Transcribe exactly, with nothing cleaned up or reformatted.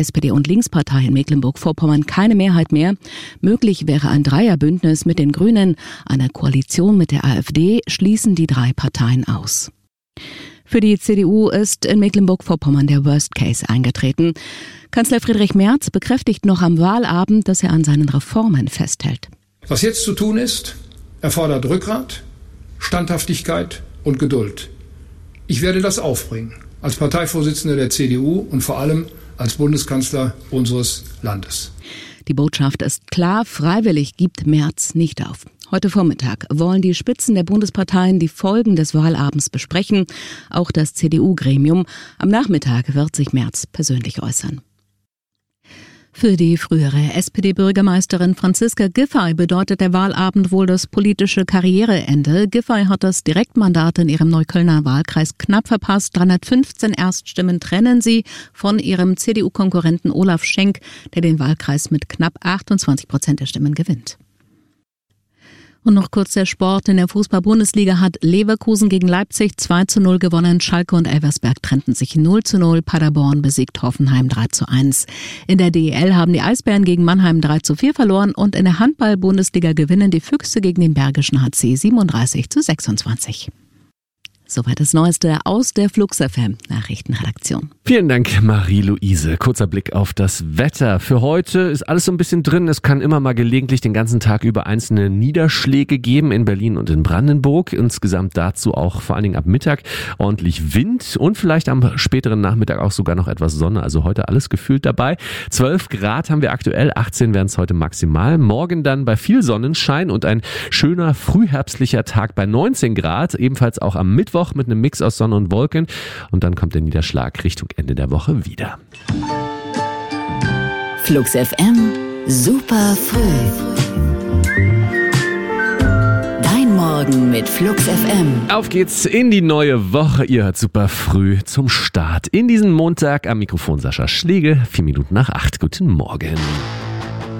S P D und Linkspartei in Mecklenburg-Vorpommern keine Mehrheit mehr. Möglich wäre ein Dreierbündnis mit den Grünen. Eine Koalition mit der AfD schließen die drei Parteien aus. Für die C D U ist in Mecklenburg-Vorpommern der Worst Case eingetreten. Kanzler Friedrich Merz bekräftigt noch am Wahlabend, dass er an seinen Reformen festhält. Was jetzt zu tun ist, erfordert Rückgrat, Standhaftigkeit und Geduld. Ich werde das aufbringen, als Parteivorsitzender der C D U und vor allem als Bundeskanzler unseres Landes. Die Botschaft ist klar, freiwillig gibt Merz nicht auf. Heute Vormittag wollen die Spitzen der Bundesparteien die Folgen des Wahlabends besprechen, auch das C D U-Gremium. Am Nachmittag wird sich Merz persönlich äußern. Für die frühere S P D-Bürgermeisterin Franziska Giffey bedeutet der Wahlabend wohl das politische Karriereende. Giffey hat das Direktmandat in ihrem Neuköllner Wahlkreis knapp verpasst. dreihundertfünfzehn Erststimmen trennen sie von ihrem C D U-Konkurrenten Olaf Schenk, der den Wahlkreis mit knapp achtundzwanzig Prozent der Stimmen gewinnt. Und noch kurz der Sport. In der Fußball-Bundesliga hat Leverkusen gegen Leipzig zwei zu null gewonnen. Schalke und Elversberg trennten sich null zu null. Paderborn besiegt Hoffenheim drei zu eins. In der D E L haben die Eisbären gegen Mannheim drei zu vier verloren. Und in der Handball-Bundesliga gewinnen die Füchse gegen den Bergischen H C siebenunddreißig zu sechsundzwanzig. Soweit das Neueste aus der Flux F M Nachrichtenredaktion. Vielen Dank, Marie-Louise. Kurzer Blick auf das Wetter. Für heute ist alles so ein bisschen drin. Es kann immer mal gelegentlich den ganzen Tag über einzelne Niederschläge geben in Berlin und in Brandenburg. Insgesamt dazu auch vor allen Dingen ab Mittag ordentlich Wind und vielleicht am späteren Nachmittag auch sogar noch etwas Sonne. Also heute alles gefühlt dabei. zwölf Grad haben wir aktuell, achtzehn werden es heute maximal. Morgen dann bei viel Sonnenschein und ein schöner frühherbstlicher Tag bei neunzehn Grad. Ebenfalls auch am Mittwoch mit einem Mix aus Sonne und Wolken und dann kommt der Niederschlag Richtung Ende der Woche wieder. Flux F M, super früh. Dein Morgen mit Flux F M. Auf geht's in die neue Woche. Ihr hört super früh zum Start in diesen Montag. Am Mikrofon Sascha Schlegel, vier Minuten nach acht. Guten Morgen.